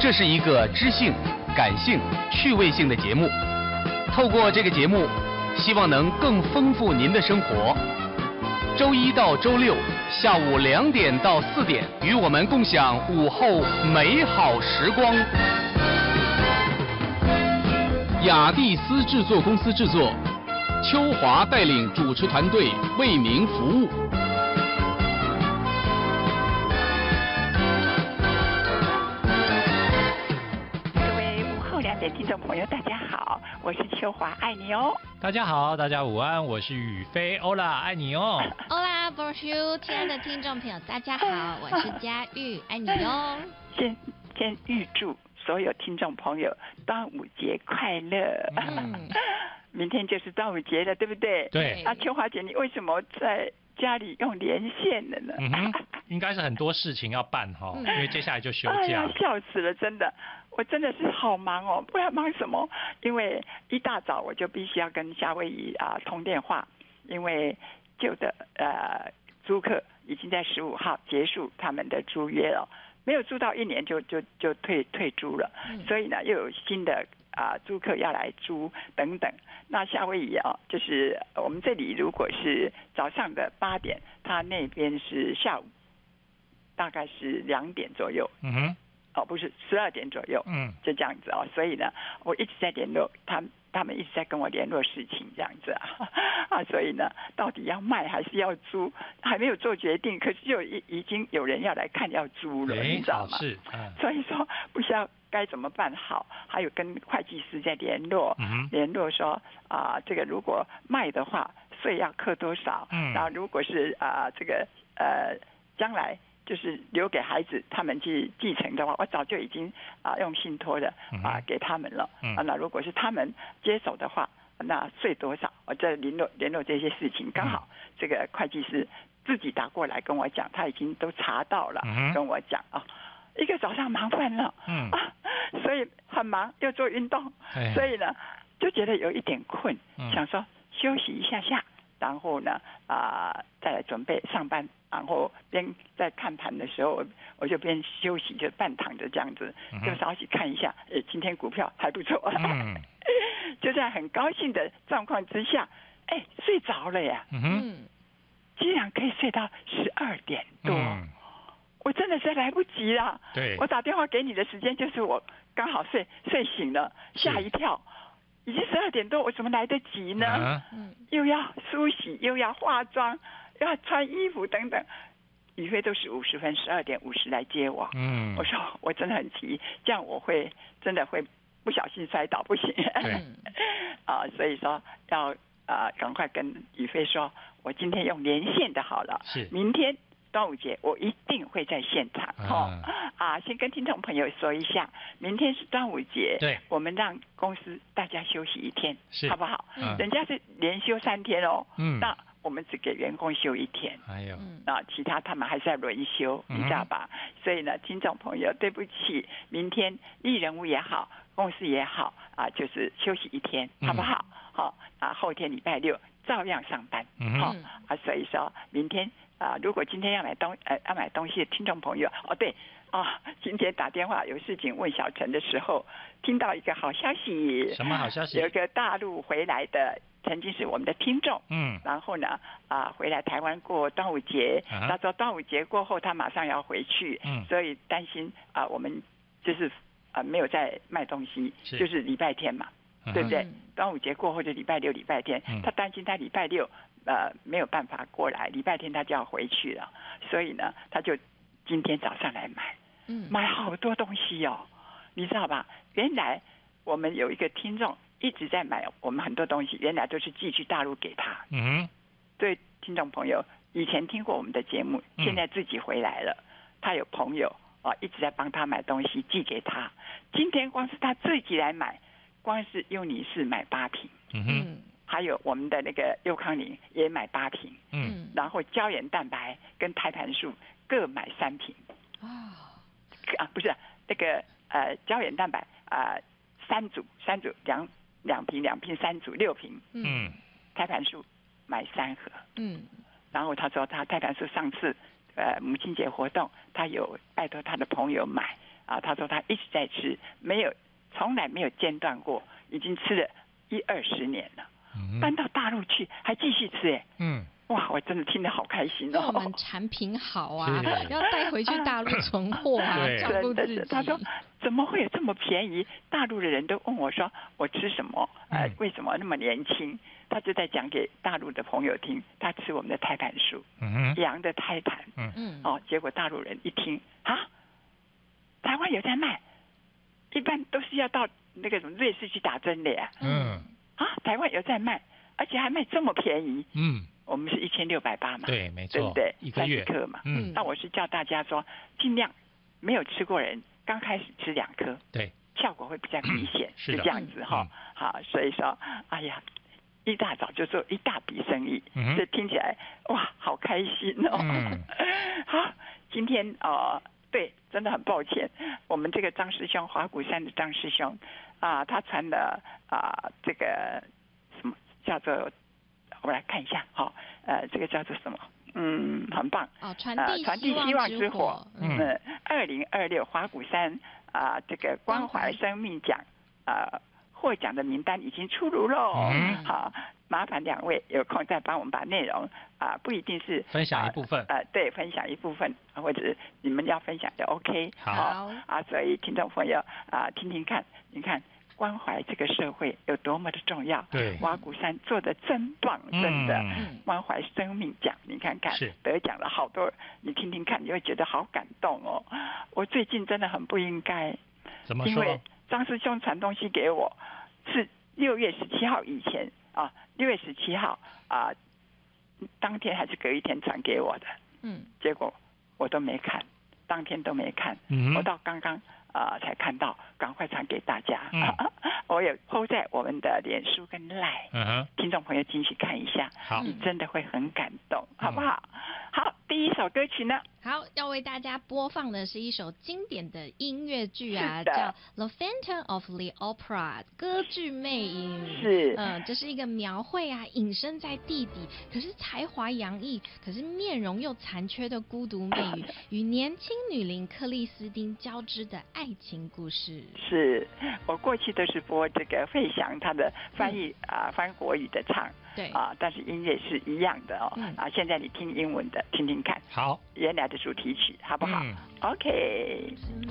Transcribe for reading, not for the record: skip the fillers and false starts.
这是一个知性、感性、趣味性的节目。透过这个节目，希望能更丰富您的生活。周一到周六下午2点到4点，与我们共享午后美好时光。雅蒂斯制作公司制作，秋华带领主持团队为您服务。 听众朋友大家好，我是秋华，爱你哦。 大家好，大家午安，我是宇飞，欧啦，爱你哦。 欧啦 ，Bonjour， 亲爱的听众朋友大家好，我是佳玉，爱你哦。 先预祝所有听众朋友端午节快乐。明天就是端午节了，对不对？ 对。 啊，秋华姐，你为什么在家里用连线的呢？ 应该是很多事情要办哈，因为接下来就休假。 哎呀，笑死了，真的，我真的是好忙哦，不知道忙什么。因为一大早我就必须要跟夏威夷通电话，因为旧的租客已经在15号结束他们的租约了，没有租到1年就退租了，所以呢又有新的租客要来租等等。那夏威夷就是我们这里如果是早上的8点，他那边是下午大概是2点左右，不是12点左右，就这样子哦。所以呢，我一直在联络他们一直在跟我联络事情这样子所以呢，到底要卖还是要租，还没有做决定，可是就已经有人要来看要租了，你知道吗？ 是， 所以说不知道该怎么办好，还有跟会计师在联络，说这个如果卖的话，税要课多少？然后如果是这个将来就是留给孩子他们去继承的话，我早就已经用信托的给他们了。那如果是他们接手的话，那税多少？我在联络这些事情，刚好这个会计师自己打过来跟我讲，他已经都查到了，跟我讲一个早上忙翻了，所以很忙，又做运动，所以呢就觉得有一点困，想说休息一下下，然后呢再来准备上班，然后边在看盘的时候，我就边休息，就半躺着这样子，就稍息看一下，今天股票还不错，就在很高兴的状况之下，睡着了呀，竟然可以睡到12点多。我真的是来不及了。 对， 我打电话给你的时间就是我刚好睡醒了，吓一跳，已经12点多，我怎么来得及呢？又要梳洗，又要化妆，又要穿衣服等等。宇飞都是50分，12点50来接我。我说我真的很急，这样我真的会不小心摔倒，不行。所以说要赶快跟宇飞说，我今天用连线的好了，明天端午节我一定会在现场先跟听众朋友说一下，明天是端午节，对，我们让公司大家休息1天，好不好？人家是连休3天哦，那我们只给员工休1天，那其他他们还是要轮休，你知道吧？所以呢，听众朋友，对不起，明天艺人物也好，公司也好就是休息1天，好不好？后天礼拜6照样上班，所以说明天如果今天要买东西的听众朋友，对今天打电话有事情问小陈的时候，听到一个好消息。什么好消息？有一个大陆回来的，曾经是我们的听众，然后呢回来台湾过端午节，他说端午节过后他马上要回去，所以担心我们就是没有在卖东西，就是礼拜天嘛，对不对？端午节过后就礼拜6、礼拜天，他担心他礼拜6没有办法过来，礼拜天他就要回去了，所以呢他就今天早上来买好多东西哦，你知道吧？原来我们有一个听众一直在买我们很多东西，原来都是寄去大陆给他。对，听众朋友以前听过我们的节目，现在自己回来了，他有朋友一直在帮他买东西寄给他，今天光是他自己来买，光是优妮氏买8瓶，还有我们的那个优康宁也买8瓶，然后胶原蛋白跟胎盘素各买3瓶，不是那个胶原蛋白3组2瓶3组6瓶，胎盘素买3盒，然后他说他胎盘素上次母亲节活动他有拜托他的朋友买他说他一直在吃，从来没有间断过，已经吃了20年了。搬到大陆去还继续吃哇，我真的听得好开心哦！ 我们产品好啊，要带回去大陆存货啊，照顾自己。 他说怎么会有这么便宜？大陆的人都问我说我吃什么？为什么那么年轻？他就在讲给大陆的朋友听，他吃我们的胎盘素，羊的胎盘。结果大陆人一听台湾有在卖，一般都是要到那个什么瑞士去打针的呀。台湾有在卖，而且还卖这么便宜。我们是1680嘛， 对，没错， 对不对？ 一个月 30颗嘛。那我是叫大家说，尽量没有吃过人，刚开始吃2颗， 对， 效果会比较明显， 是这样子哈。好，所以说，哎呀，一大早就做一大笔生意，这听起来哇，好开心哦。好，今天对，真的很抱歉，我们这个张师兄，华鼓山的张师兄他传了这个什么叫做，我们来看一下，这个叫做什么？很棒传递希望之火。2026华鼓山这个关怀生命奖获奖的名单已经出炉喽。好，麻烦2位有空再帮我们把内容不一定是分享一部分， 对，分享一部分，或者你们要分享就 OK。 好所以听众朋友听听看，你看关怀这个社会有多么的重要。 对， 华鼓山做的真棒，真的。关怀生命奖，你看看得奖了好多，你听听看，你会觉得好感动哦。我最近真的很不应该， 怎么说？ 因为张师兄传东西给我是6月17号以前6月17号当天还是隔一天传给我的。结果我都没看，当天都没看，我到刚刚才看到，赶快传给大家。我也 po 在我们的脸书跟 LINE，听众朋友进去看一下，你真的会很感动，好不好？好，第一首歌曲呢？ 好，要为大家播放的是一首经典的音乐剧叫《The Phantom of the Opera》歌剧魅影。 是， 这是一个描绘隐身在地底，可是才华洋溢，可是面容又残缺的孤独魅语，与年轻女伶克里斯汀交织的爱情故事。 是，我过去都是播这个费翔他的翻译翻国语的唱。 对但是音乐是一样的现在你听英文的，听听看， 好， 原来的主题曲好不好？OK。